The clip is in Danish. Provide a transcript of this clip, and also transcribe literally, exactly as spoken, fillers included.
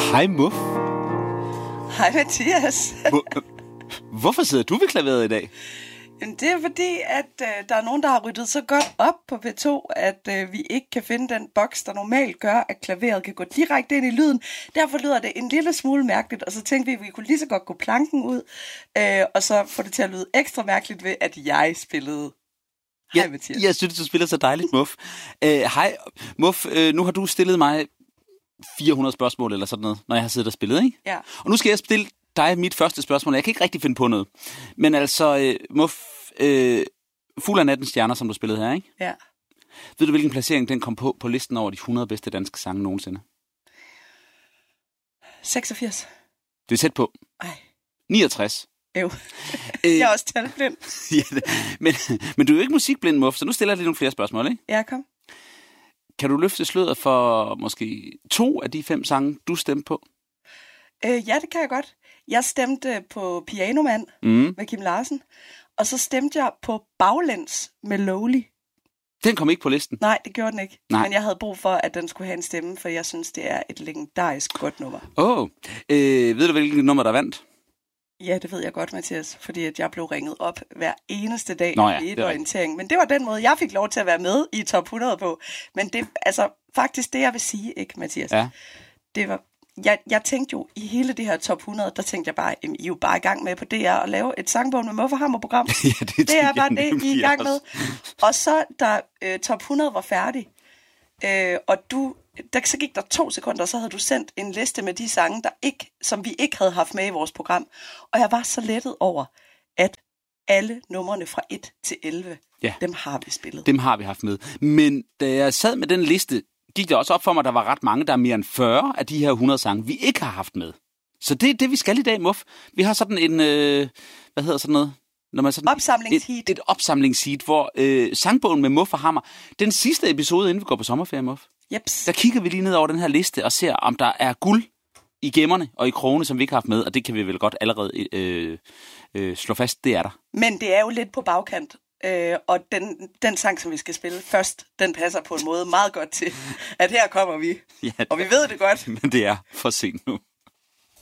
Hej, Muff. Hej, Mathias. Hvor, hvorfor sidder du ved klaveret i dag? Jamen, det er fordi, at øh, der er nogen, der har ryddet så godt op på P to, at øh, vi ikke kan finde den boks, der normalt gør, at klaveret kan gå direkte ind i lyden. Derfor lyder det en lille smule mærkeligt, og så tænkte vi, at vi kunne lige så godt gå planken ud, øh, og så få det til at lyde ekstra mærkeligt ved, at jeg spillede. Hej, Ja, Mathias. jeg synes, du spiller så dejligt, Muff. Uh, hej, Muff. Uh, nu har du stillet mig fire hundrede spørgsmål eller sådan noget, når jeg har siddet og spillet, ikke? Ja. Og nu skal jeg stille dig mit første spørgsmål. Jeg kan ikke rigtig finde på noget. Men altså, uh, Muff, uh, Fugl af nattens stjerner, som du spillede her, ikke? Ja. Ved du, hvilken placering den kom på på listen over de hundrede bedste danske sange nogensinde? seksogfirs. Det er tæt på. Ej, niogtres. øv. Jeg er også talblind. Ja, det- men, men du er jo ikke musikblind, Muff, så nu stiller jeg lige nogle flere spørgsmål, ikke? Ja, kom. Kan du løfte sløret for måske to af de fem sange, du stemte på? Øh, ja, det kan jeg godt. Jeg stemte på Pianomand Mm. med Kim Larsen, og så stemte jeg på Baglæns med Lowly. Den kom ikke på listen. Nej, det gjorde den ikke. Nej. Men jeg havde brug for, at den skulle have en stemme, for jeg synes, det er et legendarisk godt nummer. Åh, oh. øh, ved du, hvilket nummer der vandt? Ja, det ved jeg godt, Mathias, fordi at jeg blev ringet op hver eneste dag Nå ja, i det et er orientering. Men det var den måde, jeg fik lov til at være med i top hundrede på. Men det, altså, faktisk det, jeg vil sige, ikke, Mathias? Ja. Det var, jeg, jeg tænkte jo, i hele det her top hundrede, der tænkte jeg bare, jamen, I er jo bare i gang med på D R at lave et sangbog med Muff og Hammer-program. Ja, det, Det er bare jeg det, I er i nemlig gang med. også. Og så, da øh, top hundrede var færdig, øh, og du, der, så gik der to sekunder, og så havde du sendt en liste med de sange, der ikke, som vi ikke havde haft med i vores program. Og jeg var så lettet over, at alle numrene fra et til elleve, Ja. dem har vi spillet. Dem har vi haft med. Men da jeg sad med den liste, gik det også op for mig, at der var ret mange, der er mere end fyrre af de her hundrede sange, vi ikke har haft med. Så det er det, vi skal i dag, Muff. Vi har sådan en, øh, hvad hedder sådan noget? Når man sådan, Opsamlingsheat. Et, et opsamlingsheat, hvor øh, sangbogen med Muff og Hammer, den sidste episode, inden vi går på sommerferie, Muff, Jeps. der kigger vi lige ned over den her liste og ser, om der er guld i gemmerne og i krogene, som vi ikke har haft med, og det kan vi vel godt allerede øh, øh, slå fast, det er der. Men det er jo lidt på bagkant. Øh, og den, den sang, som vi skal spille først, den passer på en måde meget godt til, at her kommer vi. Ja, Og vi ved det godt. men det er for sent nu.